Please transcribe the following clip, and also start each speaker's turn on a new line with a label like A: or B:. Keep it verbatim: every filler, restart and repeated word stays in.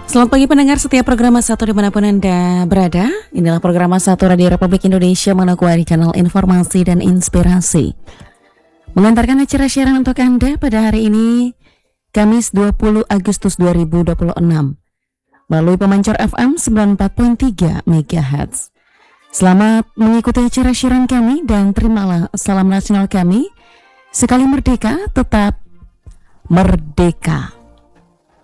A: Selamat pagi pendengar setiap program satu dimanapun Anda berada. Inilah program satu Radio Republik Indonesia Manokwari, kanal informasi dan inspirasi. Mengantarkan acara siaran untuk Anda pada hari ini, Kamis dua puluh Agustus dua ribu dua puluh enam, melalui pemancar F M sembilan puluh empat koma tiga megahertz. Selamat mengikuti acara siaran kami dan terimalah salam nasional kami. Sekali merdeka, tetap merdeka.